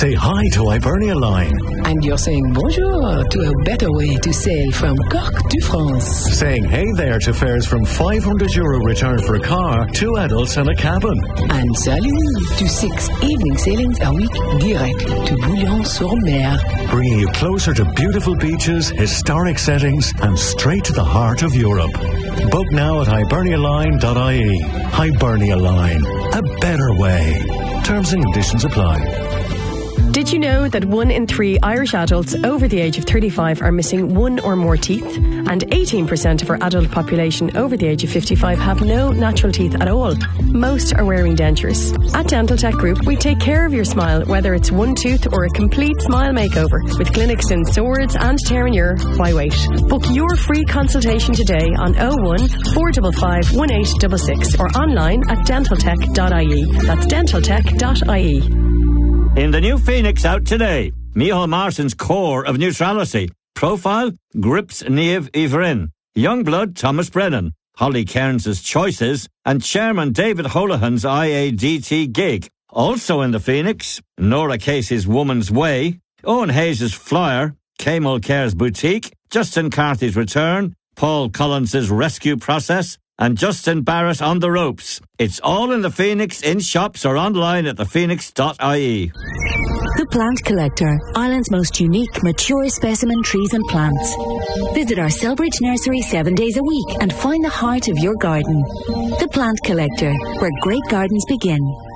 Say hi to Hibernia Line. And you're saying bonjour to a better way to sail from Cork to France. Saying hey there to fares from €500 return for a car, 2 adults and a cabin. And salut to 6 evening sailings a week direct to Bouillon-sur-Mer. Bringing you closer to beautiful beaches, historic settings, and straight to the heart of Europe. Book now at hibernialine.ie. Hibernia Line. A better way. Terms and conditions apply. Did you know that 1 in 3 Irish adults over the age of 35 are missing 1 or more teeth? And 18% of our adult population over the age of 55 have no natural teeth at all. Most are wearing dentures. At Dental Tech Group, we take care of your smile, whether it's 1 tooth or a complete smile makeover. With clinics in Swords and Terenure, why wait? Book your free consultation today on 01 455 1866 or online at dentaltech.ie. That's dentaltech.ie. In the new Phoenix out today, Micheál Martin's Core of Neutrality. Profile, Grips Niamh Ivrin. Youngblood, Thomas Brennan. Holly Cairns' Choices. And Chairman David Holohan's IADT Gig. Also in the Phoenix, Nora Casey's Woman's Way. Owen Hayes' Flyer. Kay Mulcair's Boutique. Justin Carthy's Return. Paul Collins' Rescue Process. And Justin Barrett on the Ropes. It's all in the Phoenix, in shops or online at thephoenix.ie. The Plant Collector, Ireland's most unique, mature specimen trees and plants. Visit our Selbridge nursery 7 days a week and find the heart of your garden. The Plant Collector, where great gardens begin.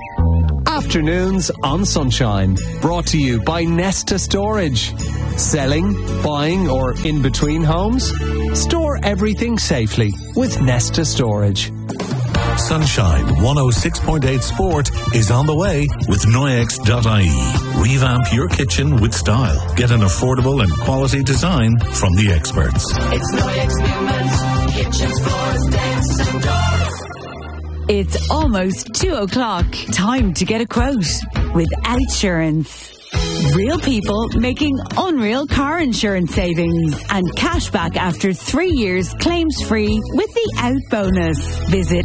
Afternoons on Sunshine, brought to you by Nesta Storage. Selling, buying or in between homes? Store everything safely with Nesta Storage. Sunshine 106.8 Sport is on the way with Noyex.ie. Revamp your kitchen with style. Get an affordable and quality design from the experts. It's Noyex Newman's Kitchens, Floors, Dents and Doors. It's almost 2 o'clock. Time to get a quote with Outsurance. Real people making unreal car insurance savings and cash back after 3 years claims free with the Out bonus. Visit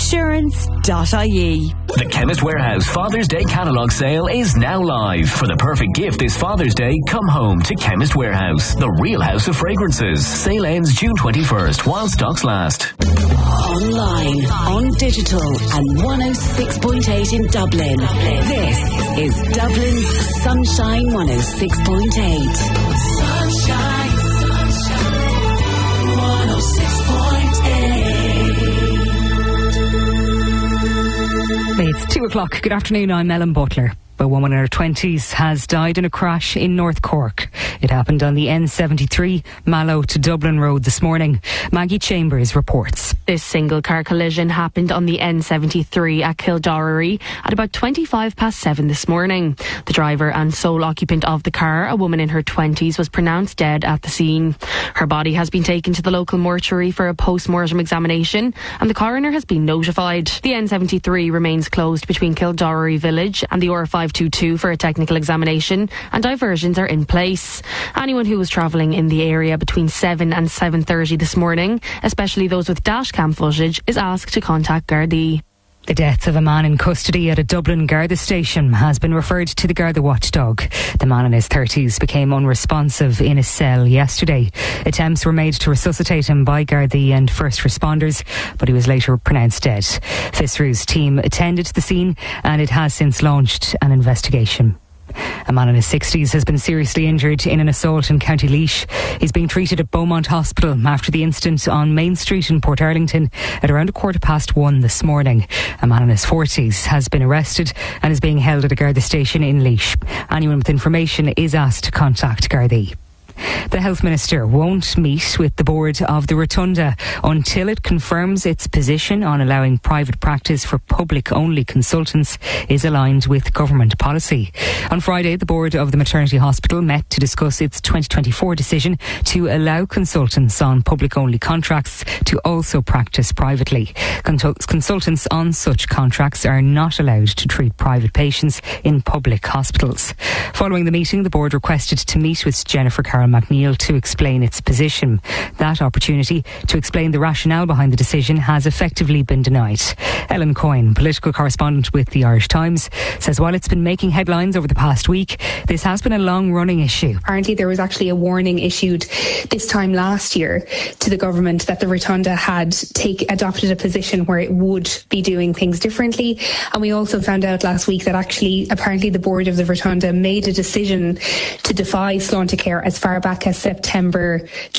outsurance.ie. The Chemist Warehouse Father's Day catalogue sale is now live. For the perfect gift this Father's Day, come home to Chemist Warehouse, the real house of fragrances. Sale ends June 21st while stocks last. Online, on digital, and 106.8 in Dublin. This is Dublin's Sunshine 106.8. Sunshine, sunshine, 106.8. It's 2 o'clock. Good afternoon, I'm Ellen Butler. A woman in her 20s has died in a crash in North Cork. It happened on the N73 Mallow to Dublin Road this morning. Maggie Chambers reports. This single car collision happened on the N73 at Kildorrery at about 7:25 this morning. The driver and sole occupant of the car, a woman in her 20s, was pronounced dead at the scene. Her body has been taken to the local mortuary for a post-mortem examination and the coroner has been notified. The N73 remains closed between Kildorrery Village and the R522 for a technical examination and diversions are in place. Anyone who was travelling in the area between 7 and 7:30 this morning, especially those with dashcam footage, is asked to contact Gardaí. The death of a man in custody at a Dublin Garda station has been referred to the Garda watchdog. The man in his 30s became unresponsive in a cell yesterday. Attempts were made to resuscitate him by Gardaí and first responders, but he was later pronounced dead. FISRU's team attended the scene and it has since launched an investigation. A man in his 60s has been seriously injured in an assault in County Laois. He's being treated at Beaumont Hospital after the incident on Main Street in Portarlington at around 1:15 this morning. A man in his 40s has been arrested and is being held at a Garda station in Laois. Anyone with information is asked to contact Gardaí. The Health Minister won't meet with the board of the Rotunda until it confirms its position on allowing private practice for public-only consultants is aligned with government policy. On Friday, the board of the maternity hospital met to discuss its 2024 decision to allow consultants on public-only contracts to also practice privately. Consultants on such contracts are not allowed to treat private patients in public hospitals. Following the meeting, the board requested to meet with Jennifer Carr Carol McNeill to explain its position. That opportunity to explain the rationale behind the decision has effectively been denied. Ellen Coyne, political correspondent with the Irish Times, says while it's been making headlines over the past week, this has been a long-running issue. Apparently there was actually a warning issued this time last year to the government that the Rotunda had adopted a position where it would be doing things differently. And we also found out last week that apparently the board of the Rotunda made a decision to defy Sláintecare as far back as September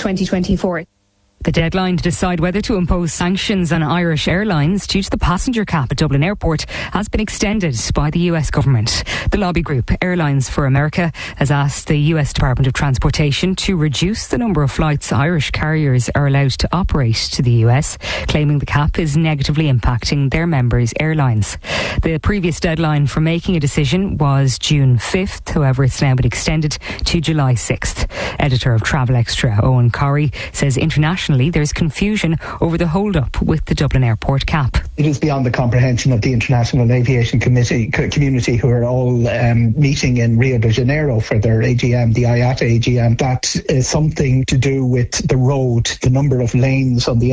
2024. The deadline to decide whether to impose sanctions on Irish Airlines due to the passenger cap at Dublin Airport has been extended by the US government. The lobby group Airlines for America has asked the US Department of Transportation to reduce the number of flights Irish carriers are allowed to operate to the US, claiming the cap is negatively impacting their members' airlines. The previous deadline for making a decision was June 5th, however it's now been extended to July 6th. Editor of Travel Extra, Owen Corrie, says internationally there's confusion over the hold-up with the Dublin Airport cap. It is beyond the comprehension of the International Aviation community who are all meeting in Rio de Janeiro for their AGM, the IATA AGM. That is something to do with the road. The number of lanes on the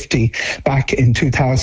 M50 back in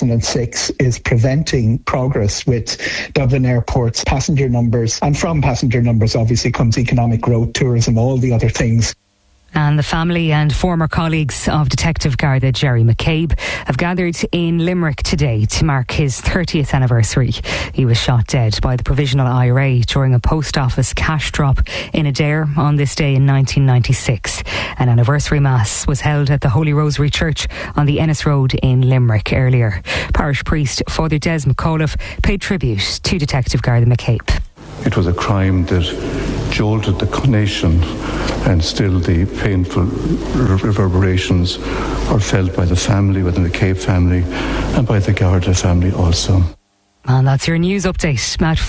2006 is preventing progress with Dublin Airport's passenger numbers. And from passenger numbers obviously comes economic growth, tourism, all the other things. And the family and former colleagues of Detective Garda Jerry McCabe have gathered in Limerick today to mark his 30th anniversary. He was shot dead by the Provisional IRA during a post office cash drop in Adair on this day in 1996. An anniversary mass was held at the Holy Rosary Church on the Ennis Road in Limerick earlier. Parish priest Father Des McAuliffe paid tribute to Detective Garda McCabe. It was a crime that jolted the nation, and still the painful reverberations are felt by the family, by the McCabe family, and by the Garda family also. And that's your news update at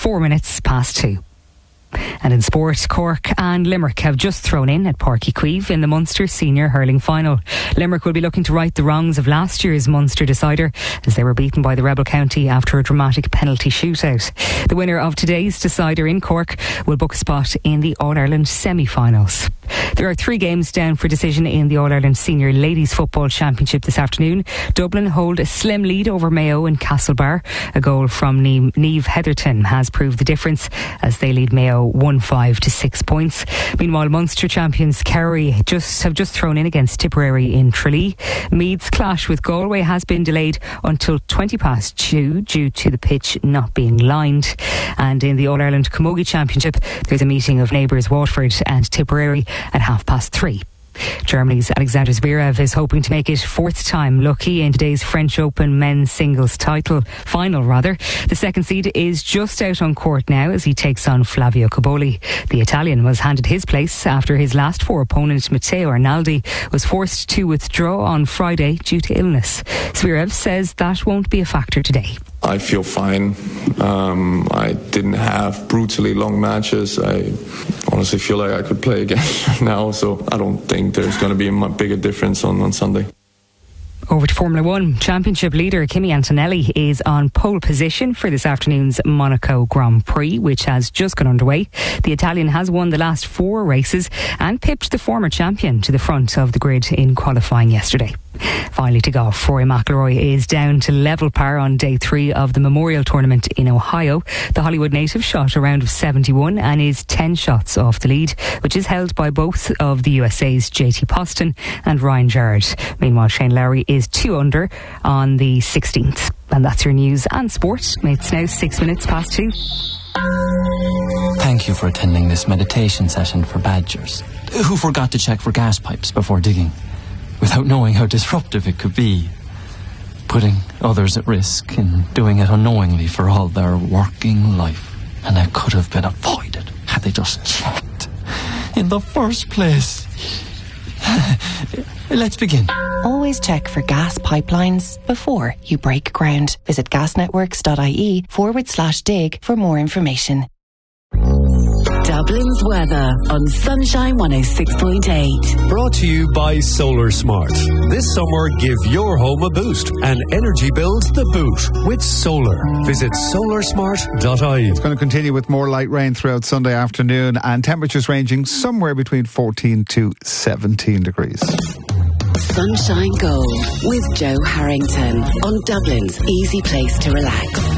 2:04. And in sport, Cork and Limerick have just thrown in at Páirc Uí Chaoimh in the Munster Senior Hurling Final. Limerick will be looking to right the wrongs of last year's Munster decider as they were beaten by the Rebel County after a dramatic penalty shootout. The winner of today's decider in Cork will book a spot in the All-Ireland semi-finals. There are 3 games down for decision in the All-Ireland Senior Ladies Football Championship this afternoon. Dublin hold a slim lead over Mayo in Castlebar. A goal from Niamh Heatherton has proved the difference as they lead Mayo 1-5 to 6 points. Meanwhile, Munster champions Kerry have just thrown in against Tipperary in Tralee. Meath's clash with Galway has been delayed until 2:20 due to the pitch not being lined. And in the All-Ireland Camogie Championship, there's a meeting of neighbours Waterford and Tipperary at 3:30. Germany's Alexander Zverev is hoping to make it 4th time lucky in today's French Open men's singles final. The second seed is just out on court now as he takes on Flavio Cobolli. The Italian was handed his place after his last 4 opponent, Matteo Arnaldi, was forced to withdraw on Friday due to illness. Zverev says that won't be a factor today. I feel fine. I didn't have brutally long matches. I honestly feel like I could play again now, so I don't think there's going to be a bigger difference on Sunday. Over to Formula 1. Championship leader Kimi Antonelli is on pole position for this afternoon's Monaco Grand Prix, which has just got underway. The Italian has won the last 4 races and pipped the former champion to the front of the grid in qualifying yesterday. Finally to golf, Rory McIlroy is down to level par on day 3 of the Memorial Tournament in Ohio. The Hollywood native shot a round of 71 and is 10 shots off the lead, which is held by both of the USA's JT Poston and Ryan Gerrard. Meanwhile, Shane Lowry is 2 under on the 16th. And that's your news and sport. It's now 2:06. Thank you for attending this meditation session for badgers who forgot to check for gas pipes before digging, without knowing how disruptive it could be, putting others at risk and doing it unknowingly for all their working life. And it could have been avoided had they just checked in the first place. Let's begin. Always check for gas pipelines before you break ground. Visit gasnetworks.ie/dig for more information. Dublin's weather on Sunshine 106.8. Brought to you by Solar Smart. This summer, give your home a boost and energy bills the boot with solar. Visit solarsmart.ie. It's going to continue with more light rain throughout Sunday afternoon and temperatures ranging somewhere between 14 to 17 degrees. Sunshine Gold with Joe Harrington on Dublin's easy place to relax.